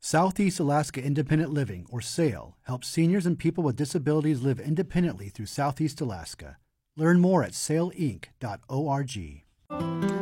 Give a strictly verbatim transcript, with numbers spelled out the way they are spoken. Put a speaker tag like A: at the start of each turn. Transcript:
A: Southeast Alaska Independent Living, or SAIL, helps seniors and people with disabilities live independently through Southeast Alaska. Learn more at sail inc dot org.